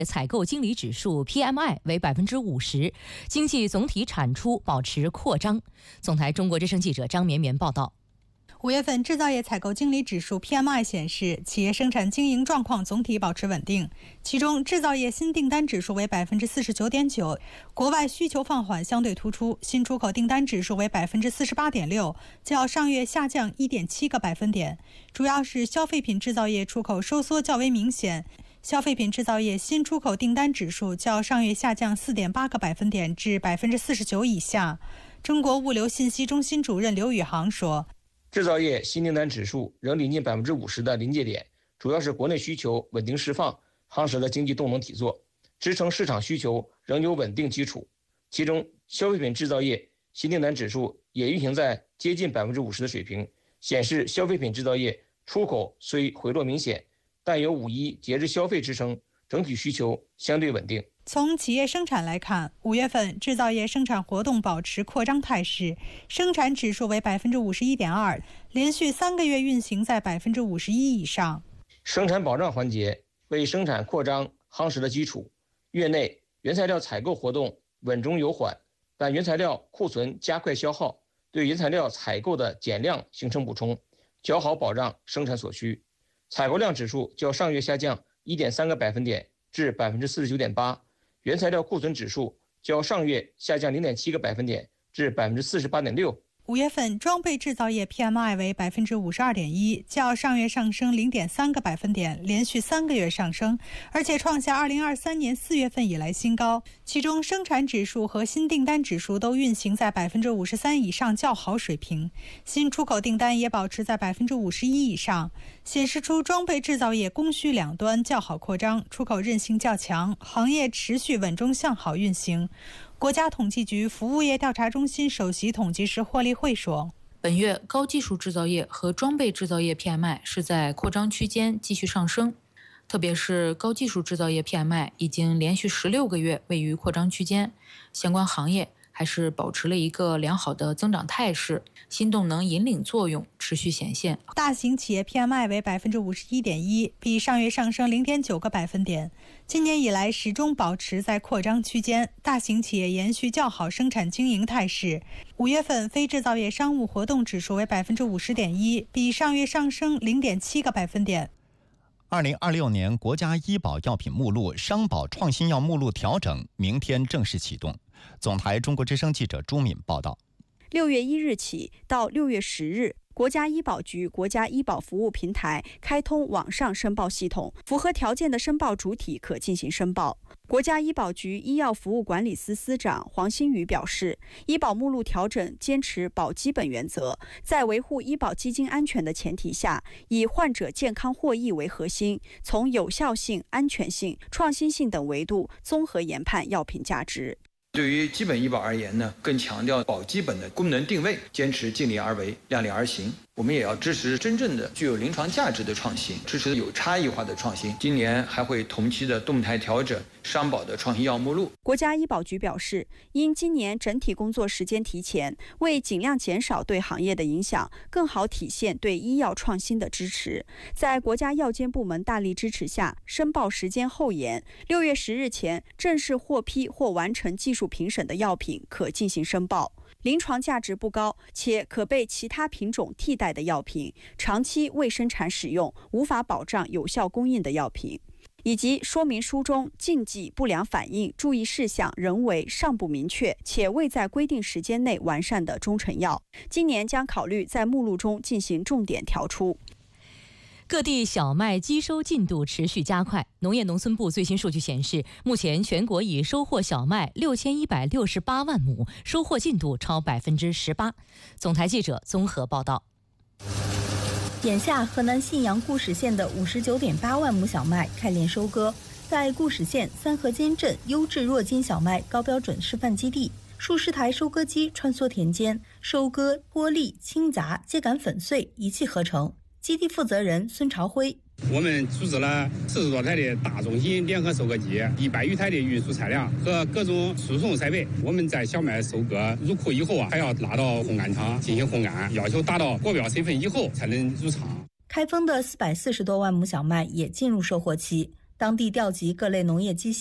采购经理指数 PMI 为50%，经济总体产出保持扩张。总台中国之声记者张绵绵报道。 5月份制造业采购经理指数 PMI 显示，企业生产经营状况总体保持稳定。其中，制造业新订单指数为 49.9%， 国外需求放缓相对突出。新出口订单指数为 48.6%， 较上月下降 1.7个百分点。主要是消费品制造业出口收缩较为明显。消费品制造业新出口订单指数较上月下降 4.8个百分点至 49% 以下。中国物流信息中心主任刘宇航说， 制造业新订单指数仍临近 50% 的临界点，主要是国内需求稳定释放，夯实了经济动能体作，支撑市场需求仍有稳定基础。其中，消费品制造业新订单指数也运行在接近 50% 的水平，显示消费品制造业出口虽回落明显，但有5·1节日消费支撑，整体需求相对稳定。 从企业生产来看，5月份制造业生产活动保持扩张态势，生产指数为 51.2%， 连续3个月运行在 51% 以上。 生产保障环节为生产扩张夯实了基础。月内原材料采购活动稳中有缓，但原材料库存加快消耗，对原材料采购的减量形成补充，较好保障生产所需。采购量指数较上月下降 1.3个百分点至 49.8%，原材料库存指数较上月下降 0.7个百分点至 48.6%。 5月份装备制造业 PMI 为 52.1%， 较上月上升 0.3个百分点，连续3个月上升，而且创下2023年4月份以来新高。其中生产指数和新订单指数都运行在 53% 以上较好水平，新出口订单也保持在 51% 以上，显示出装备制造业供需两端较好扩张，出口韧性较强，行业持续稳中向好运行。国家统计局服务业调查中心首席统计师霍立慧说， 本月高技术制造业和装备制造业 PMI 是在扩张区间继续上升，特别是高技术制造业 PMI 已经连续16个月位于扩张区间，相关行业还是保持了一个良好的增长态势，新动能引领作用持续显现。 大型企业 PMI 为 51.1%， 比上月上升 0.9个百分点。今年以来始终保持在扩张区间，大型企业延续较好生产经营态势。5月份非制造业商务活动指数为 50.1%， 比上月上升 0.7个百分点。 2026年国家医保药品目录、商保创新药目录调整明天正式启动。总台中国之声记者朱敏报道。 6月1日起到6月10日，国家医保局国家医保服务平台开通网上申报系统，符合条件的申报主体可进行申报。国家医保局医药服务管理司司长黄新宇表示，医保目录调整坚持保基本原则，在维护医保基金安全的前提下，以患者健康获益为核心，从有效性、安全性、创新性等维度综合研判药品价值。 对于基本医保而言呢，更强调保基本的功能定位，坚持尽力而为、量力而行。我们也要支持真正的具有临床价值的创新，支持有差异化的创新。今年还会同期的动态调整商保的创新药目录。 国家医保局表示，因今年整体工作时间提前，为尽量减少对行业的影响，更好体现对医药创新的支持，在国家药监部门大力支持下，申报时间后延，6月10日前正式获批或完成技术评审的药品可进行申报。临床价值不高且可被其他品种替代的药品，长期未生产使用无法保障有效供应的药品，以及说明书中禁忌、不良反应、注意事项仍为尚不明确且未在规定时间内完善的中成药，今年将考虑在目录中进行重点调出。 各地小麦机收进度持续加快。农业农村部最新数据显示，目前全国已收获小麦6168万亩，收获进度超18%。总台记者综合报道。 眼下，河南信阳固始县的59.8万亩小麦开镰收割，在固始县三河间镇优质弱筋小麦高标准示范基地，数十台收割机穿梭田间，收割、剥粒、清杂、秸秆粉碎一气呵成。基地负责人孙朝辉， 我们组织了40多台的大中型联合收割机，100余台的运输车辆和各种输送设备。我们在小麦收割入库以后还要拉到烘干厂进行烘干，要求达到国标身份以后才能入场。 开封的440多万亩小麦也进入收获期。 当地调集各类农业机械